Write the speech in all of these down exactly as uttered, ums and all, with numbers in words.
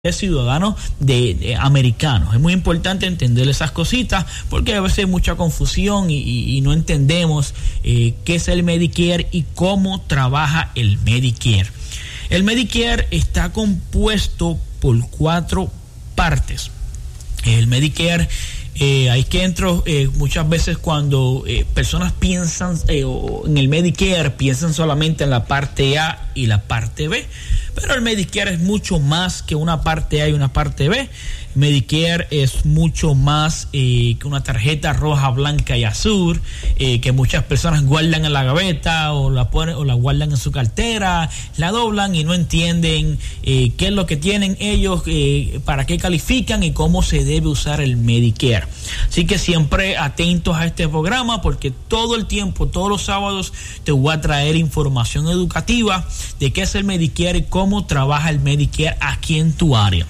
ciudadanos de, de americanos. Es muy importante entender esas cositas porque a veces hay mucha confusión y, y, y no entendemos eh, qué es el Medicare y cómo trabaja el Medicare. El Medicare está compuesto por cuatro partes. El Medicare, eh, hay que entrar eh, muchas veces cuando eh, personas piensan eh, en el Medicare, piensan solamente en la parte A y la parte B. Pero el Medicare es mucho más que una parte A y una parte B. Medicare es mucho más eh, que una tarjeta roja, blanca y azul eh, que muchas personas guardan en la gaveta o la ponen o la guardan en su cartera, la doblan y no entienden eh, qué es lo que tienen ellos, eh, para qué califican y cómo se debe usar el Medicare. Así que siempre atentos a este programa porque todo el tiempo, todos los sábados te voy a traer información educativa de qué es el Medicare y cómo trabaja el Medicare aquí en tu área.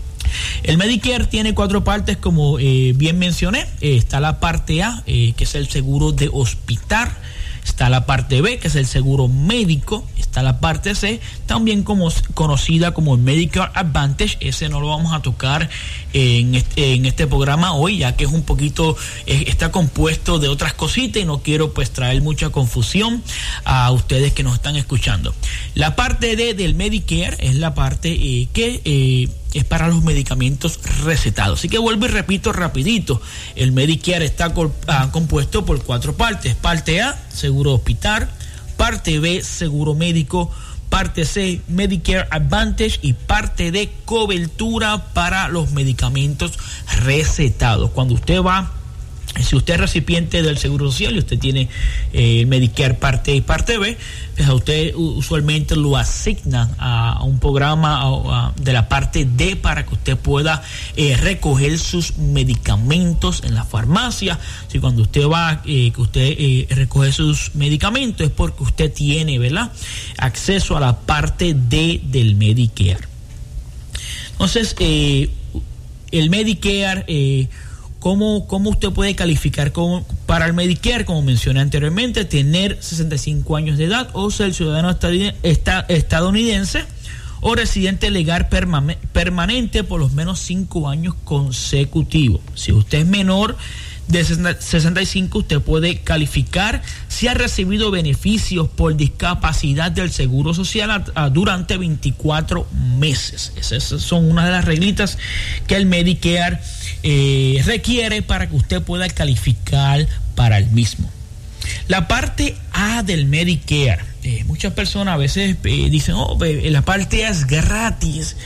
El Medicare tiene cuatro partes, como eh, bien mencioné. Eh, está la parte A, eh, que es el seguro de hospital. Está la parte B, que es el seguro médico. Está la parte C, también como, conocida como el Medicare Advantage. Ese no lo vamos a tocar en este, en este programa hoy, ya que es un poquito, eh, está compuesto de otras cositas y no quiero pues traer mucha confusión a ustedes que nos están escuchando. La parte D del Medicare es la parte eh, que eh, es para los medicamentos recetados. Así que vuelvo y repito rapidito. El Medicare está col- ah, compuesto por cuatro partes. Parte A, seguro hospital. Parte B, seguro médico. Parte C, Medicare Advantage. Y parte D, cobertura para los medicamentos recetados. Cuando usted va, si usted es recipiente del Seguro Social y usted tiene eh, Medicare parte A y parte B, pues a usted usualmente lo asignan a, a un programa a, a, de la parte D para que usted pueda eh, recoger sus medicamentos en la farmacia. Si cuando usted va, eh, que usted eh, recoge sus medicamentos es porque usted tiene, ¿verdad?, acceso a la parte D del Medicare. Entonces, eh, el Medicare... Eh, ¿Cómo, ¿Cómo usted puede calificar como, para el Medicare? Como mencioné anteriormente, tener sesenta y cinco años de edad o ser ciudadano estadounidense o residente legal perma- permanente por los menos cinco años consecutivos. Si usted es menor de sesenta y cinco, usted puede calificar si ha recibido beneficios por discapacidad del Seguro Social a, a, durante veinticuatro meses. Esas son una de las reglitas que el Medicare eh, requiere para que usted pueda calificar para el mismo. La parte A del Medicare, eh, muchas personas a veces eh, dicen, oh, la parte A es gratis.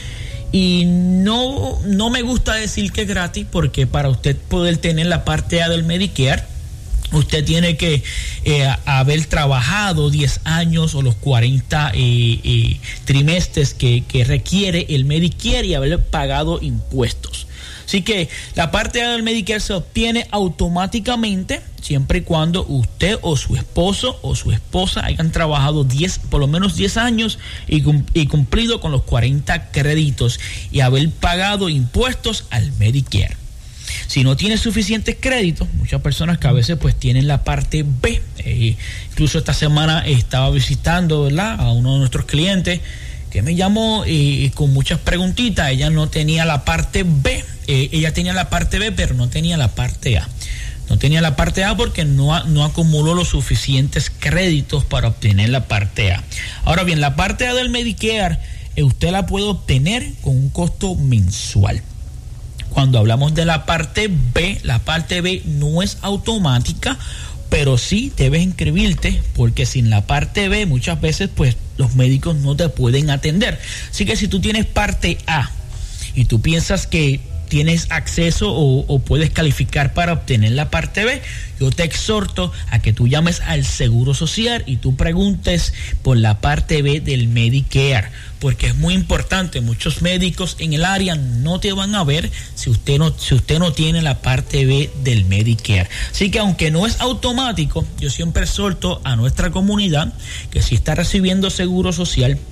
Y no, no me gusta decir que es gratis, porque para usted poder tener la parte A del Medicare, usted tiene que eh, haber trabajado diez años o los cuarenta eh, eh, trimestres que, que requiere el Medicare y haber pagado impuestos. Así que la parte A del Medicare se obtiene automáticamente siempre y cuando usted o su esposo o su esposa hayan trabajado diez, por lo menos diez años y, y cumplido con los cuarenta créditos y haber pagado impuestos al Medicare. Si no tiene suficientes créditos, muchas personas que a veces pues tienen la parte B, eh, incluso esta semana estaba visitando, ¿verdad?, a uno de nuestros clientes que me llamó eh, con muchas preguntitas. Ella no tenía la parte B, eh, ella tenía la parte B, pero no tenía la parte A. No tenía la parte A porque no, no acumuló los suficientes créditos para obtener la parte A. Ahora bien, la parte A del Medicare, eh, usted la puede obtener con un costo mensual. Cuando hablamos de la parte B, la parte B no es automática, pero sí debes inscribirte, porque sin la parte B muchas veces pues los médicos no te pueden atender. Así que si tú tienes parte A y tú piensas que tienes acceso o, o puedes calificar para obtener la parte B, yo te exhorto a que tú llames al Seguro Social y tú preguntes por la parte B del Medicare, porque es muy importante. Muchos médicos en el área no te van a ver si usted no, si usted no tiene la parte B del Medicare. Así que aunque no es automático, yo siempre exhorto a nuestra comunidad que si está recibiendo Seguro Social,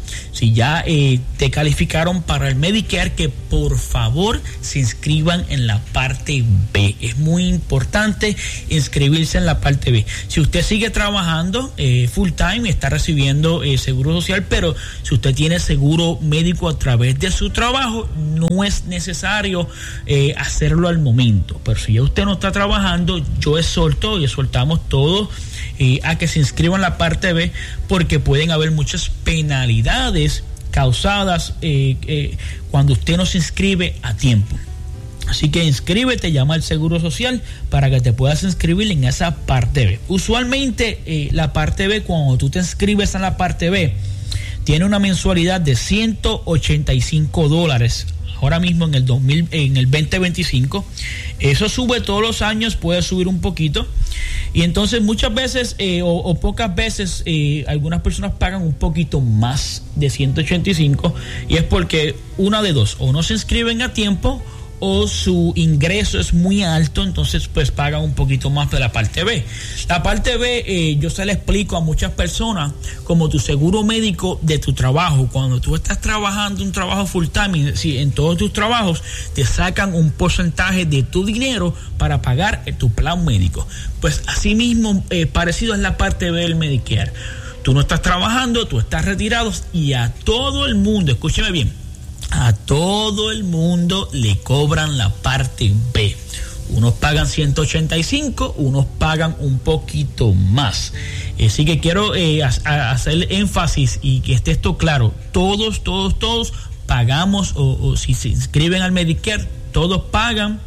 si ya eh, te calificaron para el Medicare, que por favor se inscriban en la parte B. Es muy importante inscribirse en la parte B. Si usted sigue trabajando eh, full time y está recibiendo eh, seguro social, pero si usted tiene seguro médico a través de su trabajo, no es necesario eh, hacerlo al momento. Pero si ya usted no está trabajando, yo exhorto y exhortamos todos eh, a que se inscriban en la parte B, porque pueden haber muchas penalidades causadas eh, eh, cuando usted no se inscribe a tiempo. Así que inscríbete, llama al Seguro Social para que te puedas inscribir en esa parte B. Usualmente eh, la parte B, cuando tú te inscribes en la parte B, tiene una mensualidad de ciento ochenta y cinco dólares. Ahora mismo en el dos mil, en el veinte veinticinco, eso sube todos los años, puede subir un poquito, y entonces muchas veces eh, o, o pocas veces eh, algunas personas pagan un poquito más de ciento ochenta y cinco, y es porque una de dos, o no se inscriben a tiempo o su ingreso es muy alto, entonces pues pagan un poquito más de la parte B. La parte B, eh, yo se la explico a muchas personas como tu seguro médico de tu trabajo. Cuando tú estás trabajando un trabajo full time, si en todos tus trabajos te sacan un porcentaje de tu dinero para pagar tu plan médico. Pues así mismo, eh, parecido es la parte B del Medicare. Tú no estás trabajando, tú estás retirado, y a todo el mundo, escúcheme bien, a todo el mundo le cobran la parte B. Unos pagan ciento ochenta y cinco, unos pagan un poquito más. Así que quiero eh, a, hacer énfasis y que esté esto claro. Todos, todos, todos pagamos, o, o si se inscriben al Medicare, todos pagan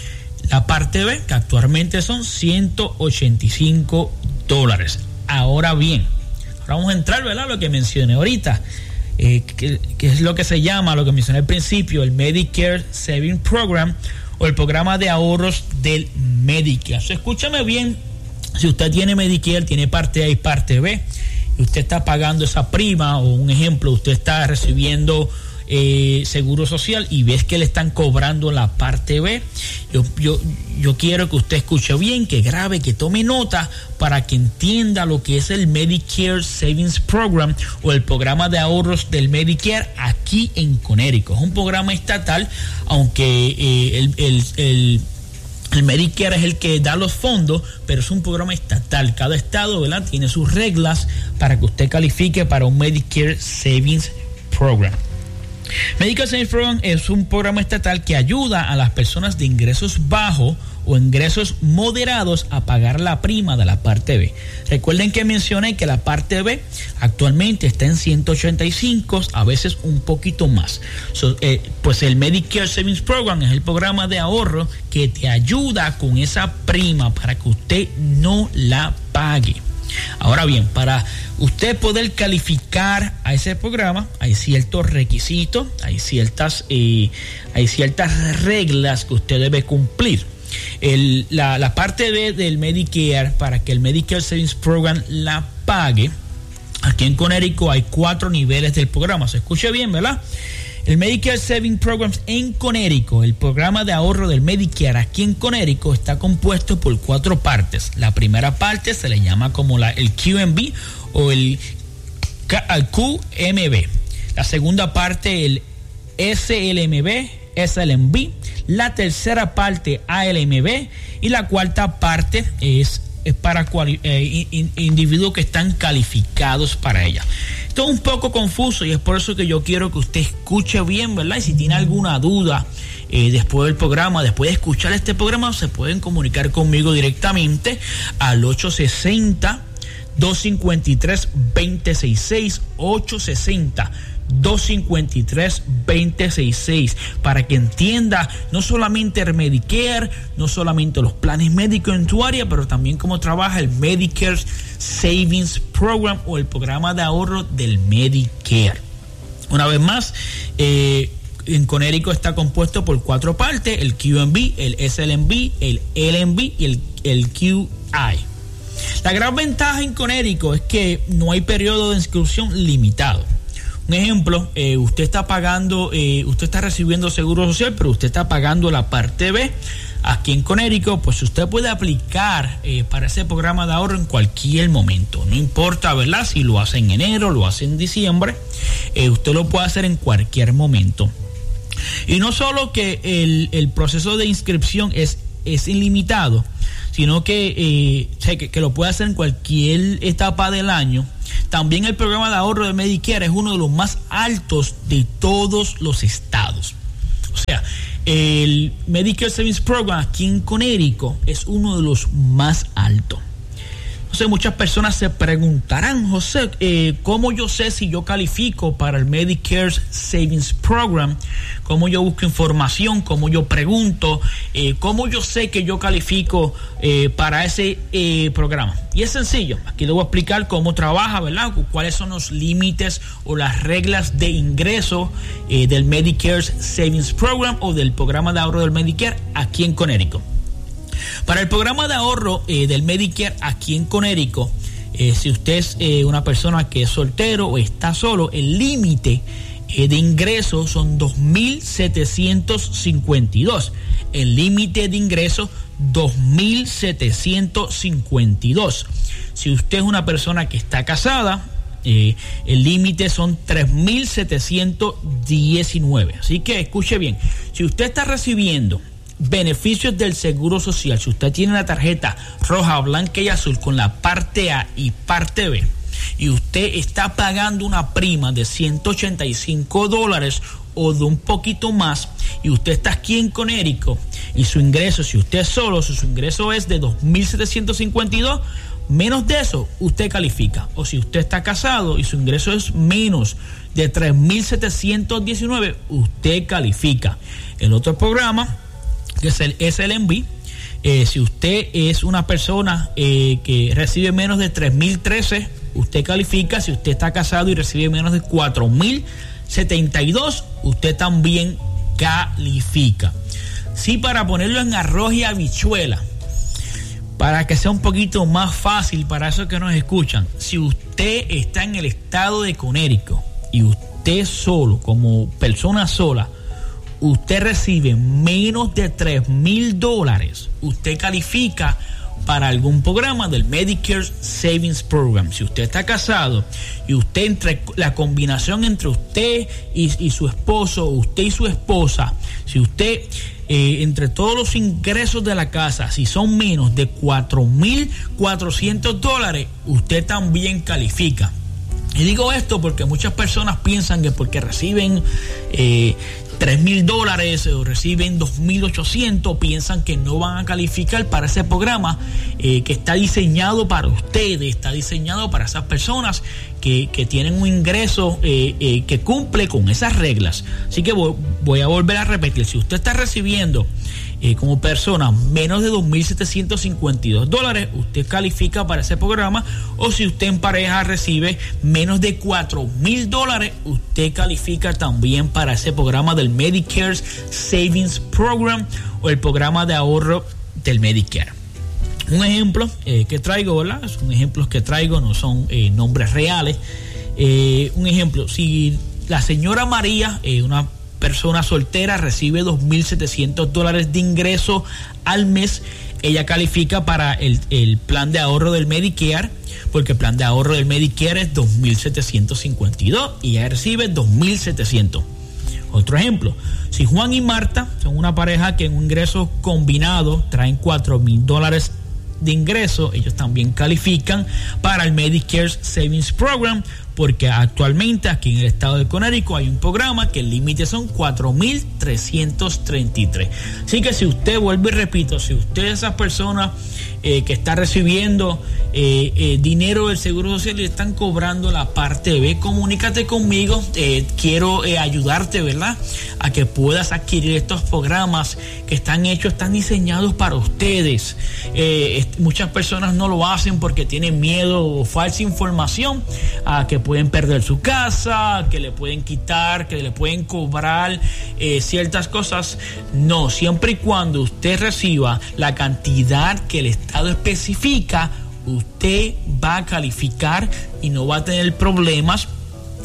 la parte B, que actualmente son ciento ochenta y cinco dólares. Ahora bien, ahora vamos a entrar, ¿verdad?, lo que mencioné ahorita. Eh, que, que es lo que se llama, lo que mencioné al principio, el Medicare Savings Program, o el programa de ahorros del Medicare. So, escúchame bien, si usted tiene Medicare, tiene parte A y parte B, y usted está pagando esa prima, o un ejemplo, usted está recibiendo eh, seguro social y ves que le están cobrando la parte B, yo, yo, yo quiero que usted escuche bien, que grabe, que tome nota para que entienda lo que es el Medicare Savings Program, o el programa de ahorros del Medicare aquí en Connecticut. Es un programa estatal, aunque eh, el, el, el El Medicare es el que da los fondos, pero es un programa estatal. Cada estado, ¿verdad?, tiene sus reglas para que usted califique para un Medicare Savings Program. Medicare Savings Program es un programa estatal que ayuda a las personas de ingresos bajos o ingresos moderados a pagar la prima de la parte B. Recuerden que mencioné que la parte B actualmente está en ciento ochenta y cinco, a veces un poquito más. So, eh, pues el Medicare Savings Program es el programa de ahorro que te ayuda con esa prima para que usted no la pague. Ahora bien, para usted poder calificar a ese programa hay ciertos requisitos, hay ciertas, eh, hay ciertas reglas que usted debe cumplir. El, la, la parte B del Medicare, para que el Medicare Savings Program la pague, aquí en Connecticut hay cuatro niveles del programa. Se escucha bien, ¿verdad? El Medicare Savings Program en Connecticut, el programa de ahorro del Medicare aquí en Connecticut, está compuesto por cuatro partes. La primera parte se le llama como la, el Q M B o el Q M B. La segunda parte, el S L M B, S L M B. La tercera parte, A L M B. Y la cuarta parte es, es para cuali, eh, in, individuos que están calificados para ella. Esto es un poco confuso y es por eso que yo quiero que usted escuche bien, ¿verdad? Y si tiene alguna duda eh, después del programa, después de escuchar este programa, se pueden comunicar conmigo directamente al ocho sesenta, dos cincuenta y tres, veinte sesenta y seis, ocho sesenta, dos cincuenta y tres, veinte sesenta y seis, para que entienda no solamente el Medicare, no solamente los planes médicos en tu área, pero también cómo trabaja el Medicare Savings Program, o el programa de ahorro del Medicare. Una vez más, eh, en Connecticut está compuesto por cuatro partes: el Q M B, el S L M B, el L M B y el, el Q I. La gran ventaja en Connecticut es que no hay periodo de inscripción limitado. Un ejemplo, eh, usted está pagando, eh, usted está recibiendo seguro social, pero usted está pagando la parte B aquí en Connecticut, pues usted puede aplicar eh, para ese programa de ahorro en cualquier momento. No importa, ¿verdad? Si lo hace en enero, lo hace en diciembre, eh, usted lo puede hacer en cualquier momento. Y no solo que el, el proceso de inscripción es, es ilimitado, sino que, eh, que, que lo puede hacer en cualquier etapa del año. También el programa de ahorro de Medicare es uno de los más altos de todos los estados. O sea, el Medicare Savings Program aquí en Connecticut es uno de los más altos. Entonces muchas personas se preguntarán, José, eh, ¿cómo yo sé si yo califico para el Medicare Savings Program? ¿Cómo yo busco información? ¿Cómo yo pregunto? Eh, ¿Cómo yo sé que yo califico eh, para ese eh, programa? Y es sencillo. Aquí le voy a explicar cómo trabaja, ¿verdad? Cuáles son los límites o las reglas de ingreso eh, del Medicare Savings Program o del programa de ahorro del Medicare aquí en Connecticut. Para el programa de ahorro eh, del Medicare aquí en Connecticut, eh, si usted es eh, una persona que es soltero o está solo, el límite eh, de ingresos son dos mil setecientos cincuenta y dos. El límite de ingresos, dos mil setecientos cincuenta y dos. Si usted es una persona que está casada, eh, el límite son tres mil setecientos diecinueve. Así que escuche bien, si usted está recibiendo beneficios del Seguro Social, si usted tiene la tarjeta roja, blanca y azul con la parte A y parte B, y usted está pagando una prima de ciento ochenta y cinco dólares o de un poquito más, y usted está aquí en Connecticut y su ingreso, si usted es solo, si su ingreso es de dos mil setecientos cincuenta y dos, menos de eso usted califica. O si usted está casado y su ingreso es menos de tres mil setecientos diecinueve, usted califica. El otro programa, que es el S L M B, eh, si usted es una persona eh, que recibe menos de tres mil trece, usted califica. Si usted está casado y recibe menos de cuatro mil setenta y dos, usted también califica. Sí, para ponerlo en arroz y habichuela, para que sea un poquito más fácil para esos que nos escuchan, si usted está en el estado de Connecticut y usted solo, como persona sola, usted recibe menos de tres mil dólares, usted califica para algún programa del Medicare Savings Program. Si usted está casado y usted, entre la combinación entre usted y, y su esposo, usted y su esposa, si usted eh, entre todos los ingresos de la casa, si son menos de cuatro mil cuatrocientos dólares, usted también califica. Y digo esto porque muchas personas piensan que porque reciben eh, tres mil dólares o reciben dos mil ochocientos, piensan que no van a calificar para ese programa eh, que está diseñado para ustedes, está diseñado para esas personas que, que tienen un ingreso eh, eh, que cumple con esas reglas. Así que voy, voy a volver a repetir, si usted está recibiendo Eh, como persona menos de dos mil setecientos cincuenta y dos dólares, usted califica para ese programa. O si usted en pareja recibe menos de cuatro mil dólares, usted califica también para ese programa del Medicare Savings Program o el programa de ahorro del Medicare. Un ejemplo eh, que traigo, ¿verdad? Son ejemplos que traigo, no son eh, nombres reales. Eh, un ejemplo, si la señora María, eh, una persona soltera, recibe dos mil setecientos dólares de ingreso al mes, ella califica para el, el plan de ahorro del Medicare, porque el plan de ahorro del Medicare es dos mil setecientos cincuenta y dos y ella recibe dos mil setecientos. Otro ejemplo, si Juan y Marta son una pareja que en un ingreso combinado traen cuatro mil dólares de ingreso, ellos también califican para el Medicare Savings Program, porque actualmente aquí en el estado de Connecticut hay un programa que el límite son cuatro mil trescientos treinta y tres. Así que si usted, vuelvo y repito, si usted es esa persona eh, que está recibiendo eh, eh, dinero del Seguro Social y le están cobrando la parte B, comunícate conmigo. Eh, quiero eh, ayudarte, ¿verdad?, a que puedas adquirir estos programas que están hechos, están diseñados para ustedes. Eh, muchas personas no lo hacen porque tienen miedo o falsa información a que pueden perder su casa, que le pueden quitar, que le pueden cobrar eh, ciertas cosas. No, siempre y cuando usted reciba la cantidad que el Estado especifica, usted va a calificar y no va a tener problemas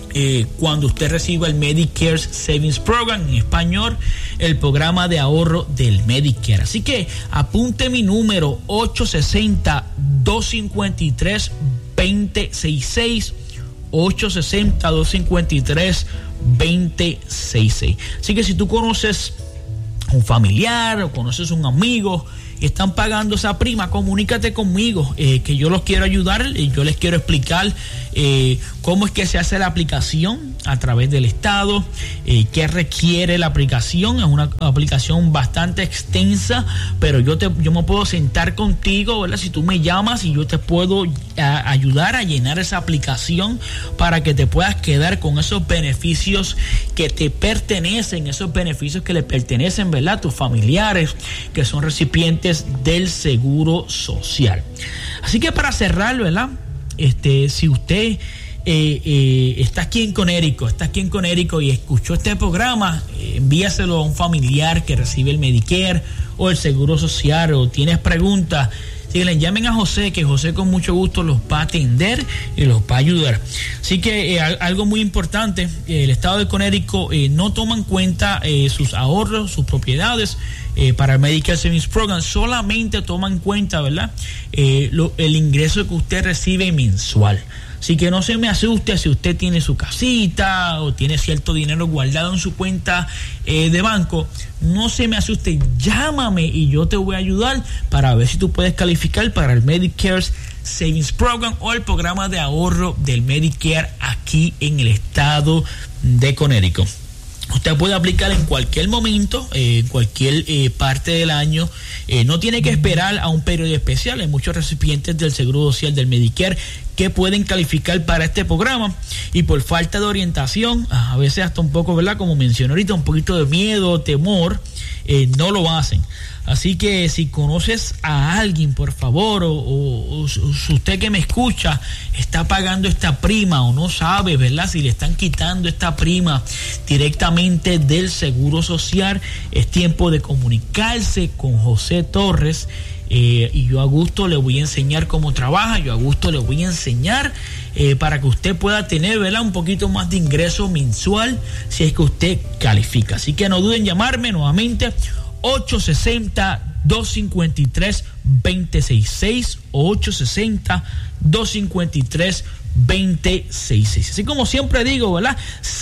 Eh, cuando usted reciba el Medicare Savings Program, en español, el programa de ahorro del Medicare. Así que apunte mi número: ocho seis cero, dos cinco tres, dos cero seis seis, ocho seis cero, dos cinco tres, dos cero seis seis. Así que si tú conoces un familiar o conoces un amigo y están pagando esa prima, comunícate conmigo, eh, que yo los quiero ayudar y yo les quiero explicar eh, cómo es que se hace la aplicación a través del Estado, eh, qué requiere la aplicación. Es una aplicación bastante extensa, pero yo te yo me puedo sentar contigo, ¿verdad? Si tú me llamas, y yo te puedo a, ayudar a llenar esa aplicación para que te puedas quedar con esos beneficios que te pertenecen, esos beneficios que le pertenecen, ¿verdad?, a tus familiares que son recipientes del Seguro Social. Así que para cerrar, ¿verdad? Este, si usted eh, eh, está aquí en Connecticut, está aquí en Connecticut y escuchó este programa, eh, envíaselo a un familiar que recibe el Medicare o el Seguro Social, o tienes preguntas, si le llamen a José, que José con mucho gusto los va a atender y los va a ayudar. Así que eh, algo muy importante, eh, el estado de Connecticut eh, no toma en cuenta eh, sus ahorros, sus propiedades eh, para el Medicare Savings Program, solamente toma en cuenta, ¿verdad?, eh, lo, el ingreso que usted recibe mensual. Así que no se me asuste si usted tiene su casita o tiene cierto dinero guardado en su cuenta eh, de banco. No se me asuste, llámame y yo te voy a ayudar para ver si tú puedes calificar para el Medicare Savings Program o el programa de ahorro del Medicare aquí en el estado de Connecticut. Usted puede aplicar en cualquier momento, eh, en cualquier eh, parte del año. Eh, no tiene que esperar a un periodo especial. Hay muchos recipientes del Seguro Social del Medicare que pueden calificar para este programa, y por falta de orientación, a veces hasta un poco, ¿verdad?, como mencioné ahorita, un poquito de miedo, temor, eh, no lo hacen. Así que si conoces a alguien, por favor, o, o, o usted que me escucha está pagando esta prima o no sabe, ¿verdad?, si le están quitando esta prima directamente del Seguro Social, es tiempo de comunicarse con José Torres. Eh, y yo a gusto le voy a enseñar cómo trabaja, yo a gusto le voy a enseñar eh, para que usted pueda tener, ¿verdad?, un poquito más de ingreso mensual si es que usted califica. Así que no duden en llamarme nuevamente, ocho seis cero, dos cinco tres, dos cero seis seis, ocho seis cero, dos cinco tres, dos cero seis seis. Así como siempre digo, ¿verdad?,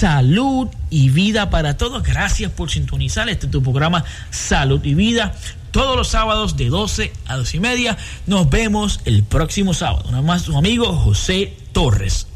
salud y vida para todos. Gracias por sintonizar este tu programa Salud y Vida, todos los sábados de doce a doce y media. Nos vemos el próximo sábado. Nada más, su amigo José Torres.